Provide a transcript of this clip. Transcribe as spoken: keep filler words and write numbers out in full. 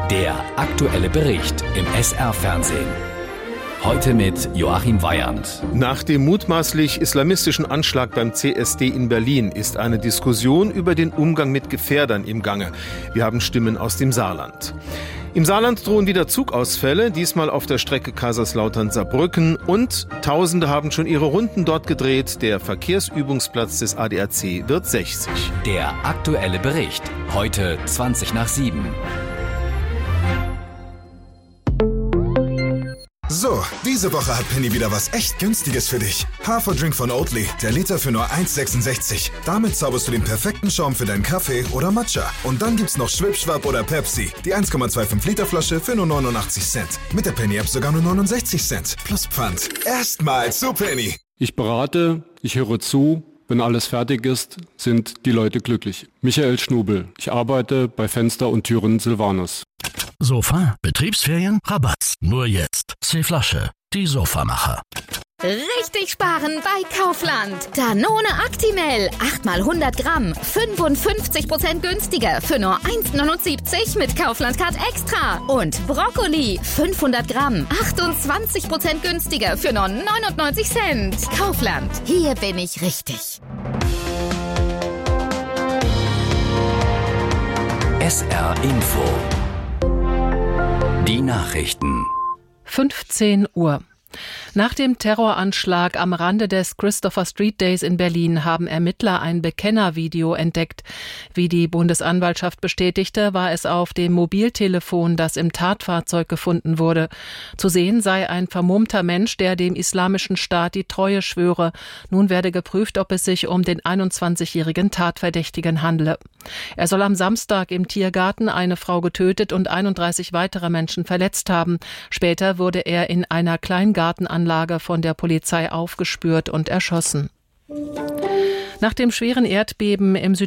Der aktuelle Bericht im S R-Fernsehen. Heute mit Joachim Weyand. Nach dem mutmaßlich islamistischen Anschlag beim C S D in Berlin ist eine Diskussion über den Umgang mit Gefährdern im Gange. Wir haben Stimmen aus dem Saarland. Im Saarland drohen wieder Zugausfälle, diesmal auf der Strecke Kaiserslautern-Saarbrücken, und Tausende haben schon ihre Runden dort gedreht. Der Verkehrsübungsplatz des A D A C wird sechzig. Der aktuelle Bericht, heute zwanzig nach sieben. So, diese Woche hat Penny wieder was echt Günstiges für dich. Haferdrink von Oatly, der Liter für nur eins Komma sechsundsechzig. Damit zauberst du den perfekten Schaum für deinen Kaffee oder Matcha. Und dann gibt's noch Schwipschwapp oder Pepsi, die eins Komma fünfundzwanzig Liter Flasche für nur neunundachtzig Cent. Mit der Penny-App sogar nur neunundsechzig Cent. Plus Pfand. Erstmal zu Penny. Ich berate, ich höre zu. Wenn alles fertig ist, sind die Leute glücklich. Michael Schnubel. Ich arbeite bei Fenster und Türen Silvanus. Sofa, Betriebsferien, Rabatt. Nur jetzt. C-Flasche, die Sofamacher. Richtig sparen bei Kaufland. Danone Actimel, acht mal hundert Gramm, fünfundfünfzig Prozent günstiger für nur eins Komma neunundsiebzig mit Kaufland Card Extra. Und Brokkoli, fünfhundert Gramm, achtundzwanzig Prozent günstiger für nur neunundneunzig Cent. Kaufland, hier bin ich richtig. S R Info. Die Nachrichten. fünfzehn Uhr. Nach dem Terroranschlag am Rande des Christopher Street Days in Berlin haben Ermittler ein Bekennervideo entdeckt. Wie die Bundesanwaltschaft bestätigte, war es auf dem Mobiltelefon, das im Tatfahrzeug gefunden wurde. Zu sehen sei ein vermummter Mensch, der dem Islamischen Staat die Treue schwöre. Nun werde geprüft, ob es sich um den einundzwanzigjährigen Tatverdächtigen handele. Er soll am Samstag im Tiergarten eine Frau getötet und einunddreißig weitere Menschen verletzt haben. Später wurde er in einer Kleingartenanlage von der Polizei aufgespürt und erschossen. Nach dem schweren Erdbeben im Süd